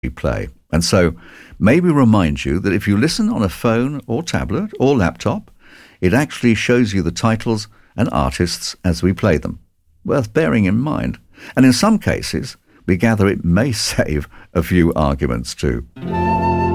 we play. And so maybe remind you that if you listen on a phone or tablet or laptop, it actually shows you the titles and artists as we play them. Worth bearing in mind. And in some cases, we gather it may save a few arguments too.